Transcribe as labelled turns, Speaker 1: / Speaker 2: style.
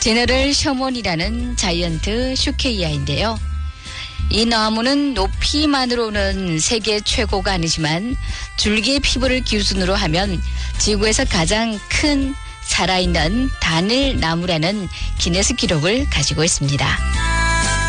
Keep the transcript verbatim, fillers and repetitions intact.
Speaker 1: 제너럴 셔먼이라는 자이언트 슈케이아인데요. 이 나무는 높이만으로는 세계 최고가 아니지만 줄기의 피부를 기준으로 하면 지구에서 가장 큰 살아있는 단일 나무라는 기네스 기록을 가지고 있습니다.